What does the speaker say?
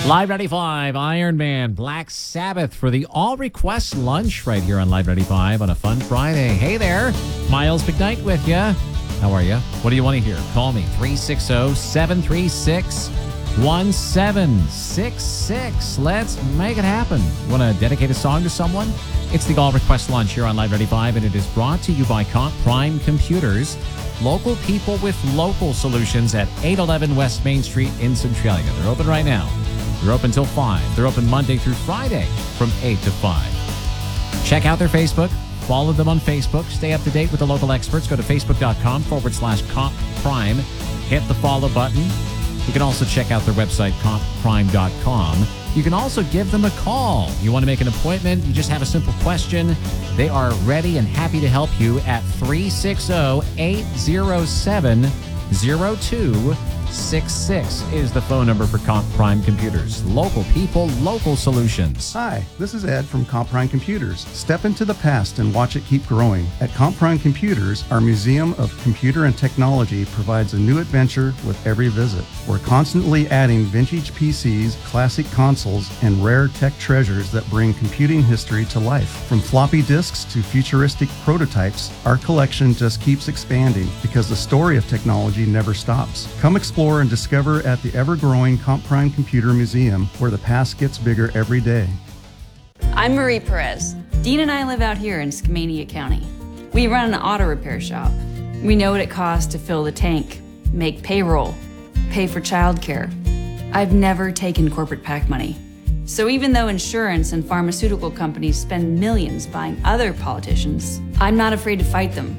Live 95, Iron Man, Black Sabbath for the All Request Lunch right here on Live 95 on a fun Friday. Hey there, Miles McKnight with you. How are you? What do you want to hear? Call me, 360-736-1766. Let's make it happen. Want to dedicate a song to someone? It's the All Request Lunch here on Live 95, and it is brought to you by Comp Prime Computers. Local people with local solutions at 811 West Main Street in Centralia. They're open right now. They're open till 5. They're open Monday through Friday from 8 to 5. Check out their Facebook. Follow them on Facebook. Stay up to date with the local experts. Go to facebook.com/CompPrime. Hit the follow button. You can also check out their website, compprime.com. You can also give them a call. You want to make an appointment, you just have a simple question. They are ready and happy to help you at 360-807-0266 is the phone number for Comp Prime Computers. Local people, local solutions. Hi, this is Ed from Comp Prime Computers. Step into the past and watch it keep growing. At Comp Prime Computers, our Museum of Computer and Technology provides a new adventure with every visit. We're constantly adding vintage PCs, classic consoles, and rare tech treasures that bring computing history to life. From floppy disks to futuristic prototypes, our collection just keeps expanding because the story of technology never stops. Come explore and discover at the ever-growing Comp Prime Computer Museum, where the past gets bigger every day. I'm Marie Perez. Dean and I live out here in Skamania County. We run an auto repair shop. We know what it costs to fill the tank, make payroll, pay for childcare. I've never taken corporate PAC money. So even though insurance and pharmaceutical companies spend millions buying other politicians, I'm not afraid to fight them.